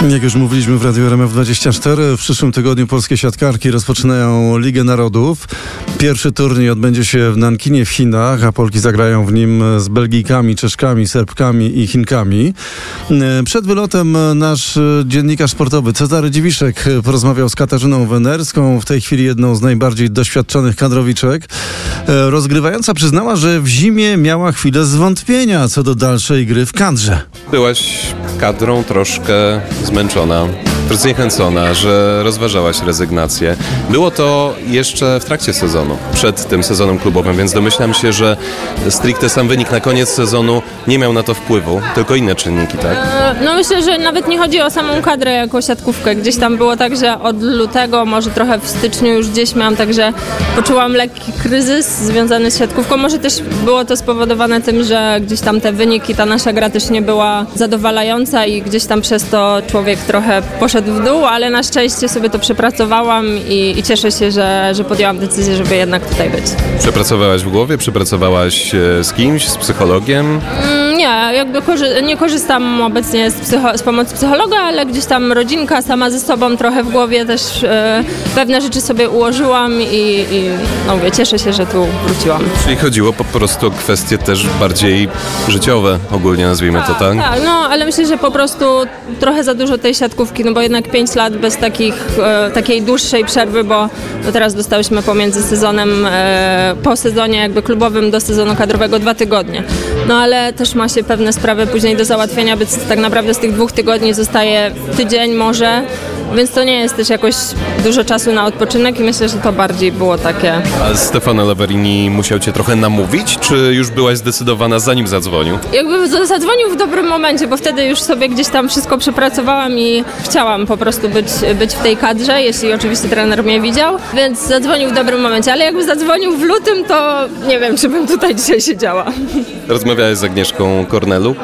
Jak już mówiliśmy w Radiu RMF24, w przyszłym tygodniu polskie siatkarki rozpoczynają Ligę Narodów. Pierwszy turniej odbędzie się w Nankinie w Chinach, a Polki zagrają w nim z Belgijkami, Czeszkami, Serbkami i Chinkami. Przed wylotem nasz dziennikarz sportowy Cezary Dziwiszek porozmawiał z Katarzyną Wenerską, w tej chwili jedną z najbardziej doświadczonych kadrowiczek. Rozgrywająca przyznała, że w zimie miała chwilę zwątpienia co do dalszej gry w kadrze. Byłaś kadrą troszkę zmęczona, zniechęcona, że rozważałaś rezygnację. Było to jeszcze w trakcie sezonu, przed tym sezonem klubowym, więc domyślam się, że stricte sam wynik na koniec sezonu nie miał na to wpływu, tylko inne czynniki, tak? No myślę, że nawet nie chodzi o samą kadrę jako siatkówkę. Gdzieś tam było tak, że od lutego, może trochę w styczniu już gdzieś miałam, także poczułam lekki kryzys związany z siatkówką. Może też było to spowodowane tym, że gdzieś tam te wyniki, ta nasza gra też nie była zadowalająca i gdzieś tam przez to człowiek trochę poszedł w dół, ale na szczęście sobie to przepracowałam i cieszę się, że podjęłam decyzję, żeby jednak tutaj być. Przepracowałaś w głowie? Przepracowałaś z kimś, z psychologiem? Nie, jakby nie korzystam obecnie z pomocy psychologa, ale gdzieś tam rodzinka sama ze sobą trochę w głowie też pewne rzeczy sobie ułożyłam i no mówię, cieszę się, że tu wróciłam. Czyli chodziło po prostu o kwestie też bardziej życiowe, ogólnie nazwijmy to, tak? Tak, no ale myślę, że po prostu trochę za dużo tej siatkówki, no bo jednak 5 lat bez takiej dłuższej przerwy, bo teraz dostałyśmy pomiędzy sezonem, po sezonie jakby klubowym do sezonu kadrowego 2 tygodnie. No ale też ma się pewne sprawy później do załatwienia, więc tak naprawdę z tych 2 tygodni zostaje tydzień może, więc to nie jest też jakoś dużo czasu na odpoczynek i myślę, że to bardziej było takie. A Stefano Leverini musiał cię trochę namówić, czy już byłaś zdecydowana zanim zadzwonił? Jakby zadzwonił w dobrym momencie, bo wtedy już sobie gdzieś tam wszystko przepracowałam i chciałam po prostu być w tej kadrze, jeśli oczywiście trener mnie widział, więc zadzwonił w dobrym momencie, ale jakby zadzwonił w lutym, to nie wiem, czy bym tutaj dzisiaj siedziała. Rozmawiałeś z Agnieszką Korneluk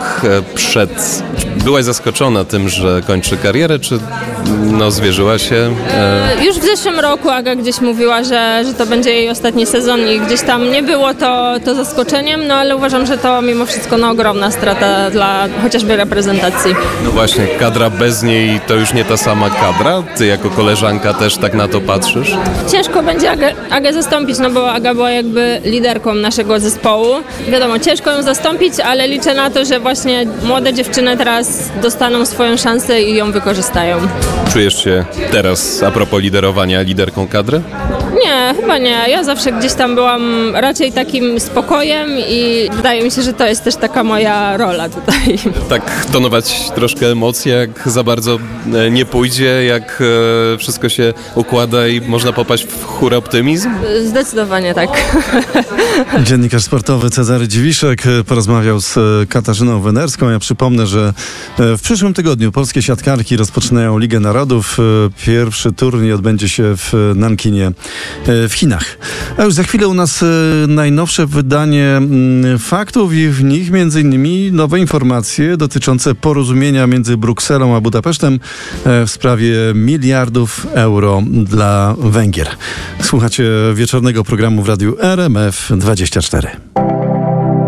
byłaś zaskoczona tym, że kończy karierę, czy zwierzyła się? Już w zeszłym roku Aga gdzieś mówiła, że to będzie jej ostatni sezon i gdzieś tam nie było to zaskoczeniem, no ale uważam, że to mimo wszystko ogromna strata dla chociażby reprezentacji. No właśnie, kadra bez niej to już nie ta sama kadra? Ty jako koleżanka też tak na to patrzysz? Ciężko będzie Agę zastąpić, no bo Aga była jakby liderką naszego zespołu. Wiadomo, ciężko ją zastąpić, ale liczę na to, że właśnie młode dziewczyny teraz dostaną swoją szansę i ją wykorzystają. Czujesz się teraz, a propos liderowania, liderką kadry? Nie, chyba nie. Ja zawsze gdzieś tam byłam raczej takim spokojem i wydaje mi się, że to jest też taka moja rola tutaj. Tak tonować troszkę emocje, jak za bardzo nie pójdzie, jak wszystko się układa i można popaść w chór optymizm? Zdecydowanie tak. Dziennikarz sportowy Cezary Dziwiszek porozmawiał z Katarzyną Wenerską. Ja przypomnę, że w przyszłym tygodniu polskie siatkarki rozpoczynają Ligę Narodów. Pierwszy turniej odbędzie się w Nankinie w Chinach. A już za chwilę u nas najnowsze wydanie faktów i w nich m.in. nowe informacje dotyczące porozumienia między Brukselą a Budapesztem w sprawie miliardów euro dla Węgier. Słuchacie wieczornego programu w Radiu RMF24.